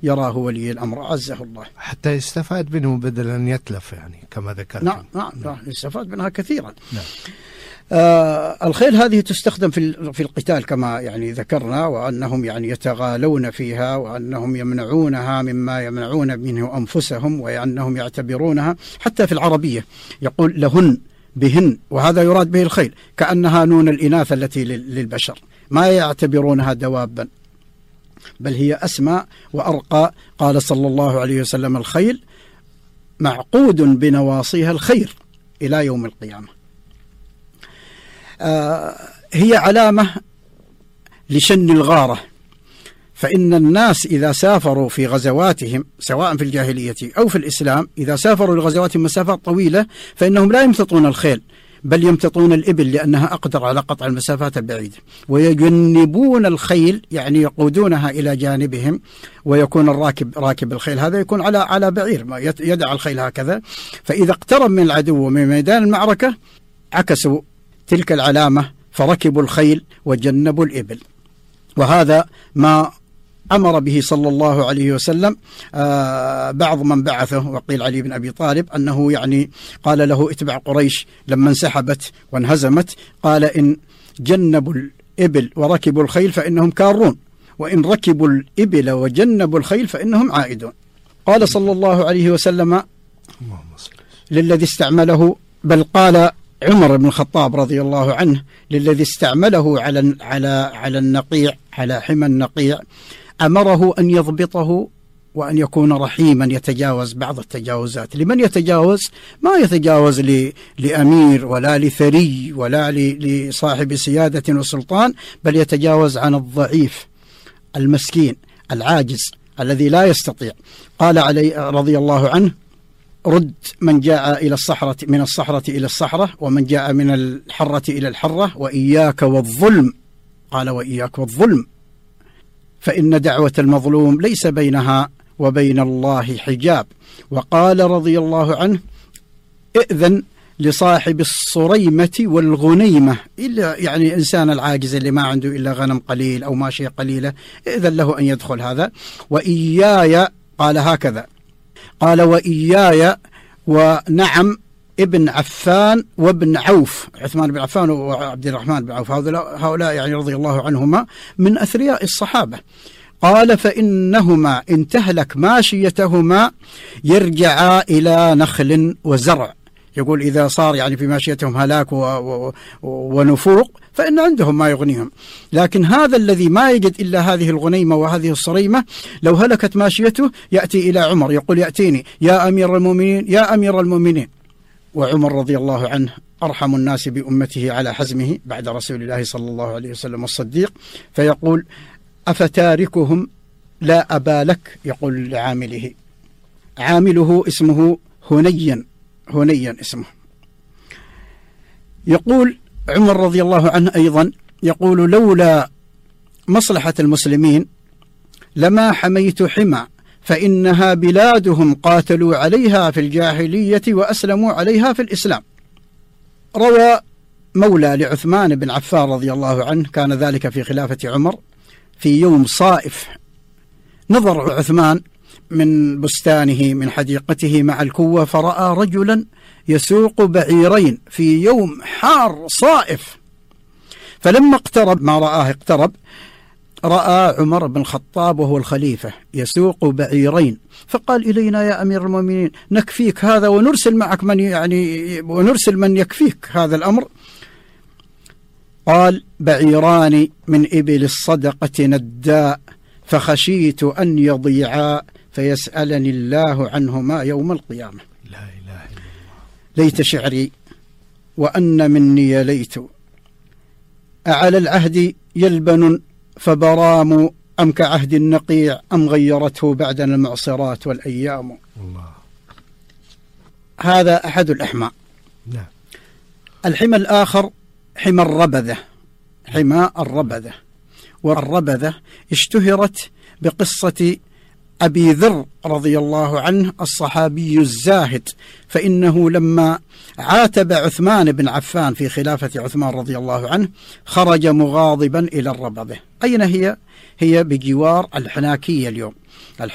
يراه ولي الأمر عزه الله، حتى يستفاد منه بدل أن يتلف، يعني كما ذكرت. نعم يستفاد منها كثيرا. الخيل هذه تستخدم في القتال كما يعني ذكرنا، وأنهم يعني يتغالون فيها، وأنهم يمنعونها مما يمنعون منه أنفسهم، وأنهم يعتبرونها حتى في العربية يقول لهن بهن، وهذا يراد به الخيل، كأنها نون الإناث التي للبشر، ما يعتبرونها دوابا، بل هي أسمى وأرقى. قال صلى الله عليه وسلم الخيل معقود بنواصيها الخير إلى يوم القيامة. هي علامة لشن الغارة، فإن الناس إذا سافروا في غزواتهم سواء في الجاهلية أو في الإسلام، إذا سافروا لغزواتهم مسافات طويلة فإنهم لا يمتطون الخيل، بل يمتطون الإبل لأنها أقدر على قطع المسافات البعيدة، ويجنبون الخيل يعني يقودونها إلى جانبهم، ويكون الراكب راكب الخيل هذا يكون على بعير، يدع الخيل هكذا، فإذا اقترب من العدو من ميدان المعركة عكسوا تلك العلامة فركبوا الخيل وجنبوا الإبل. وهذا ما أمر به صلى الله عليه وسلم بعض من بعثه، وقيل علي بن أبي طالب، أنه يعني قال له اتبع قريش لما انسحبت وانهزمت، قال إن جنبوا الإبل وركبوا الخيل فإنهم كارون، وإن ركبوا الإبل وجنبوا الخيل فإنهم عائدون. قال صلى الله عليه وسلم للذي استعمله، بل قال عمر بن الخطاب رضي الله عنه للذي استعمله على النقيع، على حمى النقيع، أمره أن يضبطه وأن يكون رحيما يتجاوز بعض التجاوزات. لمن يتجاوز؟ ما يتجاوز لأمير ولا لثري ولا لصاحب سيادة وسلطان، بل يتجاوز عن الضعيف المسكين العاجز الذي لا يستطيع. قال علي رضي الله عنه رد من جاء إلى الصحرة من الصحرة إلى الصحرة، ومن جاء من الحرة إلى الحرة، وإياك والظلم. قال وإياك والظلم، فإن دعوة المظلوم ليس بينها وبين الله حجاب. وقال رضي الله عنه ائذن لصاحب الصريمة والغنيمة، إلا يعني الإنسان العاجز اللي ما عنده إلا غنم قليل أو ماشية قليلة، ائذن له أن يدخل هذا. وإياي، قال هكذا، قال وإياي ونعم ابن عفان وابن عوف، عثمان بن عفان وعبد الرحمن بن عوف، هؤلاء يعني رضي الله عنهما من أثرياء الصحابة. قال فإنهما إن تهلك ماشيتهما يرجعا إلى نخل وزرع. يقول إذا صار يعني في ماشيتهم هلاك ونفوق فإن عندهم ما يغنيهم، لكن هذا الذي ما يجد إلا هذه الغنيمة وهذه الصريمة لو هلكت ماشيته يأتي إلى عمر يقول يأتيني يا أمير المؤمنين يا أمير المؤمنين. وعمر رضي الله عنه أرحم الناس بأمته على حزمه بعد رسول الله صلى الله عليه وسلم الصديق، فيقول أفتاركهم لا أبا لك، يقول لعامله، عامله اسمه هنيا اسمه. يقول عمر رضي الله عنه أيضا، يقول لولا مصلحة المسلمين لما حميت حمى، فإنها بلادهم قاتلوا عليها في الجاهلية وأسلموا عليها في الإسلام. روى مولى لعثمان بن عفان رضي الله عنه، كان ذلك في خلافة عمر، في يوم صائف نظر عثمان من بستانه من حديقته مع الكوة فرأى رجلا يسوق بعيرين في يوم حار صائف، فلما اقترب ما رآه اقترب، رأى عمر بن الخطاب وهو الخليفة يسوق بعيرين، فقال إلينا يا أمير المؤمنين نكفيك هذا ونرسل معك ونرسل من يكفيك هذا الأمر. قال بعيران من إبل الصدقة نداء، فخشيت أن يضيعا فيسألني الله عنهما يوم القيامة. لا إله إلا الله. ليت شعري وأن مني ليت، أعلى العهد يلبن فبرام، أم كعهد النقيع أم غيرته بعدنا المعصرات والأيام. الله. هذا أحد الأحماء. نعم. الحمى الآخر حمى الربذة، حمى الربذة. والربذة اشتهرت بقصة أبي ذر رضي الله عنه الصحابي الزاهد، فإنه لما عاتب عثمان بن عفان في خلافة عثمان رضي الله عنه خرج مغاضبا إلى الربذة. أين هي؟ هي بجوار الحناكية اليوم.